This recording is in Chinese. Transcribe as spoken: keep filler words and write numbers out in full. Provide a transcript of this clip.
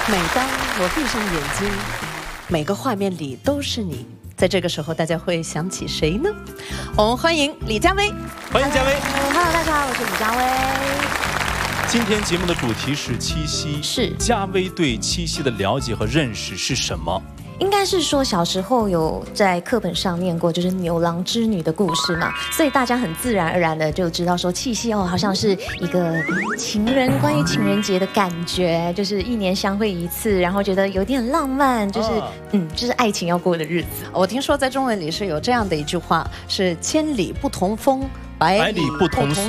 每当我闭上眼睛，每个画面里都是你。在这个时候，大家会想起谁呢？我们欢迎李佳薇。 欢迎佳薇。 Hello， 大家好，我是李佳薇。 今天节目的主题是七夕， 是佳薇对七夕的了解和认识是什么？ 应该是说小时候有在课本上念过，就是牛郎织女的故事嘛，所以大家很自然而然的就知道说七夕哦，好像是一个情人关于情人节的感觉，就是一年相会一次，然后觉得有点浪漫，就是、哦、嗯，就是爱情要过的日子。 我听说在中文里是有这样的一句话，是千里不同风。百里不同